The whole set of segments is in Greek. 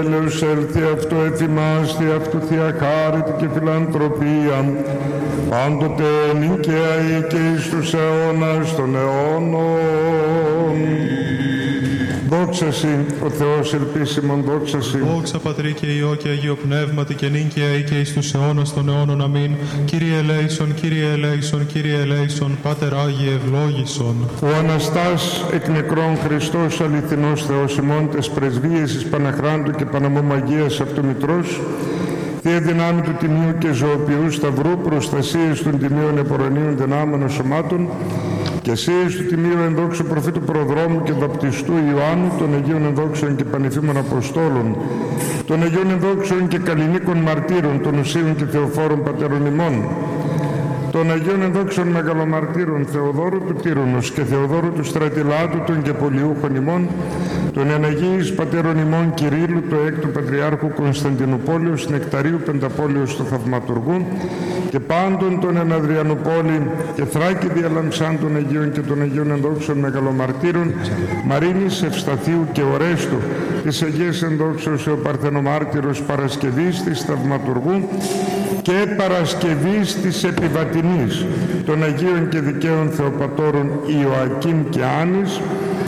Έλεος έλθει αυτό εφημάστη, αυτού θεία χάρητη και φιλανθρωπία, πάντοτε νίκαια ή και εις τους αιώνας των αιώνων. Δόξα Συ, ο Θεός ελπίσιμον, δόξα Συ. Δόξα Πατρί και Υιό και Αγίο Πνεύματι και νίκαια ή και εις τους αιώνας των αιώνων. Αμήν. Κύριε ελέησον, Κύριε ελέησον, Κύριε ελέησον, Πάτερ Άγιε ευλόγησον. Ο Αναστάς εκ νεκρών Χριστός αληθινός Θεός ημών, τες πρεσβείες εις Παναχράντου και Παναμομαγίας αυτού Μητρός, Θεία δυνάμει του Τιμίου και Ζωοποιού Σταυρού, προστασίες των Τιμίων Επορανίων δυνάμεων σωμάτων, και εσείς του Τιμίου ενδόξου προφήτου Προδρόμου και Βαπτιστού Ιωάννου, των Αγίων ενδόξεων και Πανεφήμων Αποστόλων, των Αγίων ενδόξεων και Καλλινίκων Μαρτύρων, των Ουσίων και Θεοφόρων Πατέρων ημών, των Αγίων ενδόξεων Μεγαλομαρτύρων Θεοδόρου του Τύρονος και Θεοδόρου του Στρατιλάτου των και Πολιούχων ημών, των Εναγίης Πατέρων ημών Κυρίλλου, το έκτου Πατριάρχου Κωνσταντινούπολεως, Νεκταρίου Πενταπόλεως του Θαυματουργού και πάντων των Εναδριανουπόλη και Θράκη Διαλαμψάντων Αγίων και των Αγίων ενδόξεων Μεγαλομαρτύρων, Μαρίνης, Ευσταθίου και Ορέστου, της Αγίας ενδόξεως ο Παρθενομάρτυρος Παρασκευής της Θαυματουργού και Παρασκευής της Επιβατινής, των Αγίων και Δικαίων Θεοπατώρων Ιωακήμ και Άνης,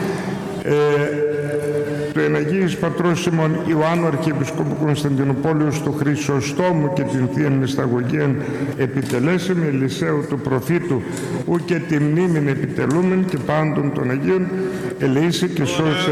του Εναγίης Πατρός ημών Ιωάννου Αρχιεπισκόπου Κωνσταντινούπολεως του Χρυσοστόμου και την Θείαν Μυσταγωγίαν επιτελέσεμε, Ελισαίου του προφήτου ου και τη μνήμην επιτελούμεν και πάντων των Αγίων ελεήσει και σώσε